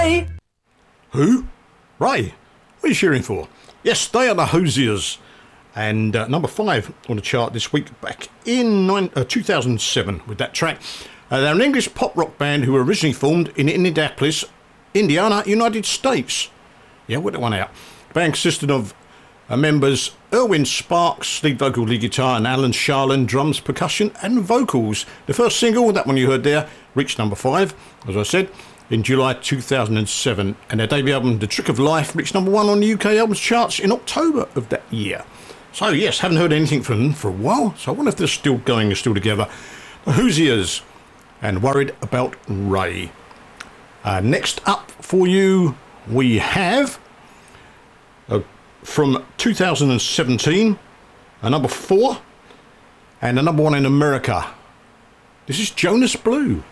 Who? Ray. What are you cheering for? Yes, they are the Hoosiers. And number 5 on the chart this week, back in 2007 with that track. They're an English pop rock band who were originally formed in Indianapolis, Indiana, United States. Yeah, work that one out. The band consisted of members Erwin Sparks, lead vocal, lead guitar, and Alan Sharlin, drums, percussion, and vocals. The first single, that one you heard there, reached number 5, as I said, in July 2007. And their debut album, The Trick of Life, reached number 1 on the UK albums charts in October of that year. So, yes, haven't heard anything from them for a while, so I wonder if they're still going and still together. The Hoosiers, and Worried About Ray. Next up for you, we have, from 2017, a number 4, and a number 1 in America. This is Jonas Blue.